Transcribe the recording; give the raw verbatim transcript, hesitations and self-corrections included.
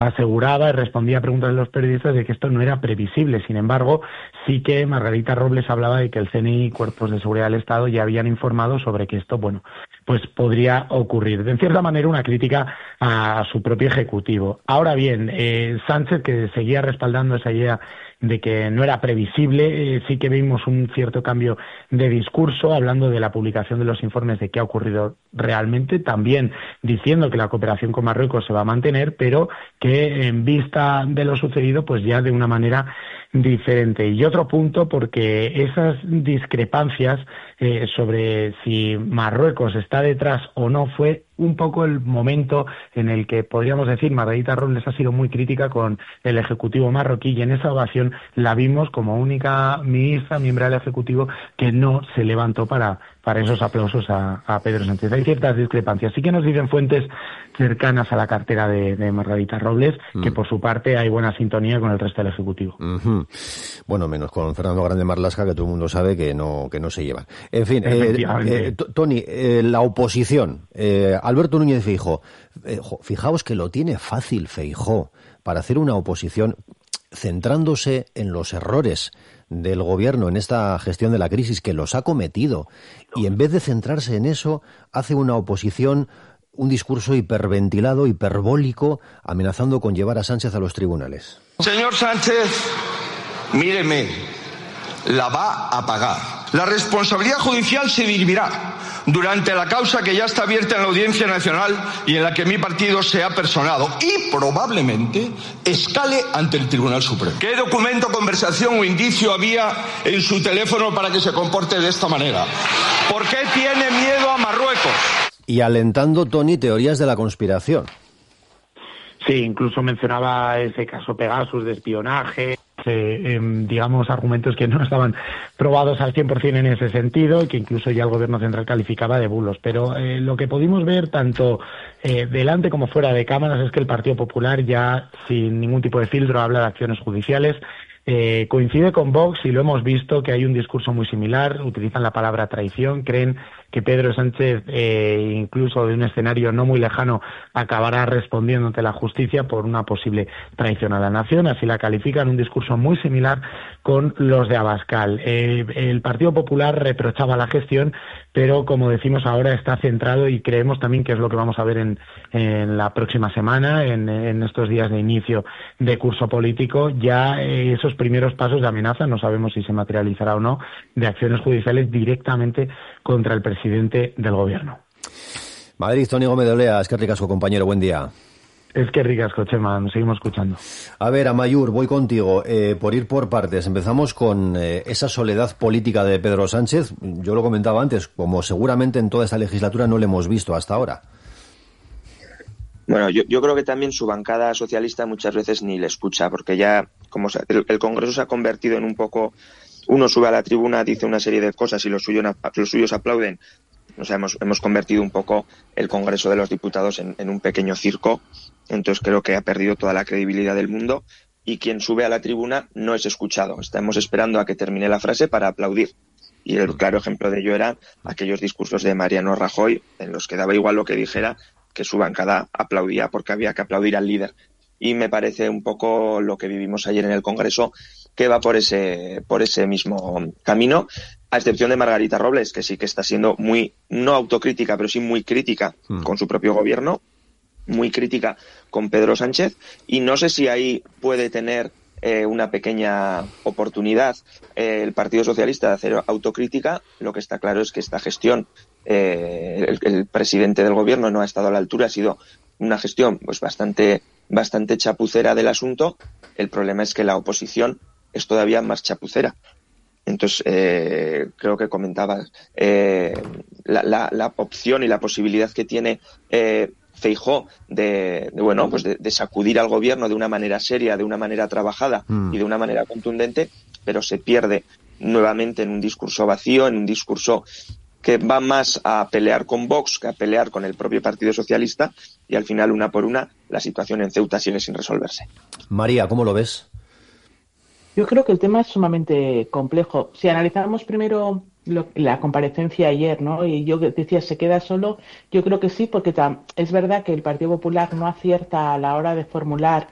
aseguraba y respondía a preguntas de los periodistas de que esto no era previsible. Sin embargo, sí que Margarita Robles hablaba de que el C N I y cuerpos de seguridad del Estado ya habían informado sobre que esto, bueno, pues podría ocurrir. De en cierta manera, una crítica a su propio ejecutivo. Ahora bien, eh, Sánchez, que seguía respaldando esa idea de que no era previsible, eh, sí que vimos un cierto cambio de discurso, hablando de la publicación de los informes de qué ha ocurrido realmente, también diciendo que la cooperación con Marruecos se va a mantener, pero que en vista de lo sucedido, pues ya de una manera diferente. Y otro punto, porque esas discrepancias eh, sobre si Marruecos está detrás o no fue un poco el momento en el que podríamos decir Margarita Robles ha sido muy crítica con el Ejecutivo marroquí, y en esa ocasión la vimos como única ministra, miembro del Ejecutivo, que no se levantó para, para esos aplausos a, a Pedro Sánchez. Hay ciertas discrepancias. Sí que nos dicen fuentes cercanas a la cartera de, de Margarita Robles mm. que por su parte hay buena sintonía con el resto del Ejecutivo. Uh-huh. Bueno, menos con Fernando Grande Marlaska, que todo el mundo sabe que no, que no se llevan. En fin, eh, eh, Tony, eh, la oposición... Eh, Alberto Núñez Feijóo, eh, fijaos que lo tiene fácil Feijóo para hacer una oposición centrándose en los errores del gobierno en esta gestión de la crisis, que los ha cometido, y en vez de centrarse en eso, hace una oposición, un discurso hiperventilado, hiperbólico, amenazando con llevar a Sánchez a los tribunales. Señor Sánchez, míreme, la va a pagar. La responsabilidad judicial se dirimirá durante la causa que ya está abierta en la Audiencia Nacional y en la que mi partido se ha personado, y probablemente escale ante el Tribunal Supremo. ¿Qué documento, conversación o indicio había en su teléfono para que se comporte de esta manera? ¿Por qué tiene miedo a Marruecos? Y alentando, Tony, teorías de la conspiración. Sí, incluso mencionaba ese caso Pegasus de espionaje, eh, eh, digamos, argumentos que no estaban probados al cien por cien en ese sentido, y que incluso ya el Gobierno Central calificaba de bulos. Pero eh, lo que pudimos ver, tanto eh, delante como fuera de cámaras, es que el Partido Popular ya, sin ningún tipo de filtro, habla de acciones judiciales. Eh, coincide con Vox, y lo hemos visto, que hay un discurso muy similar, utilizan la palabra traición, creen que Pedro Sánchez, eh, incluso de un escenario no muy lejano, acabará respondiendo ante la justicia por una posible traición a la nación, así la califican, un discurso muy similar con los de Abascal. Eh, el Partido Popular reprochaba la gestión, pero como decimos ahora está centrado, y creemos también que es lo que vamos a ver en, en la próxima semana, en, en estos días de inicio de curso político, ya eh, esos primeros pasos de amenaza, no sabemos si se materializará o no, de acciones judiciales directamente contra el presidente del gobierno. Madrid, Tony Gómez de Olea, es que ricasco, compañero, buen día. Es que ricasco, Chema, nos seguimos escuchando. A ver, Amaiur, voy contigo, eh, por ir por partes. Empezamos con eh, esa soledad política de Pedro Sánchez. Yo lo comentaba antes, como seguramente en toda esta legislatura no lo hemos visto hasta ahora. Bueno, yo, yo creo que también su bancada socialista muchas veces ni le escucha, porque ya como se, el, el Congreso se ha convertido en un poco... Uno sube a la tribuna, dice una serie de cosas y los suyos, los suyos aplauden. O sea, hemos, hemos convertido un poco el Congreso de los Diputados en, en un pequeño circo. Entonces creo que ha perdido toda la credibilidad del mundo, y quien sube a la tribuna no es escuchado. Estamos esperando a que termine la frase para aplaudir. Y el claro ejemplo de ello eran aquellos discursos de Mariano Rajoy, en los que daba igual lo que dijera, que su bancada aplaudía porque había que aplaudir al líder. Y me parece un poco lo que vivimos ayer en el Congreso, que va por ese por ese mismo camino, a excepción de Margarita Robles, que sí que está siendo muy, no autocrítica, pero sí muy crítica mm. con su propio gobierno, muy crítica con Pedro Sánchez, y no sé si ahí puede tener eh, una pequeña oportunidad eh, el Partido Socialista de hacer autocrítica. Lo que está claro es que esta gestión, eh, el, el presidente del gobierno no ha estado a la altura, ha sido una gestión pues bastante bastante chapucera del asunto. El problema es que la oposición es todavía más chapucera. Entonces, eh, creo que comentabas eh, la, la, la opción y la posibilidad que tiene eh, Feijóo de, de bueno, pues de, de sacudir al gobierno de una manera seria, de una manera trabajada mm. y de una manera contundente, pero se pierde nuevamente en un discurso vacío, en un discurso que va más a pelear con Vox que a pelear con el propio Partido Socialista, y al final, una por una, la situación en Ceuta sigue sin resolverse. María, ¿cómo lo ves? Yo creo que el tema es sumamente complejo. Si analizamos primero lo, la comparecencia ayer, ¿no? Y yo decía, ¿se queda solo? Yo creo que sí, porque tam- es verdad que el Partido Popular no acierta a la hora de formular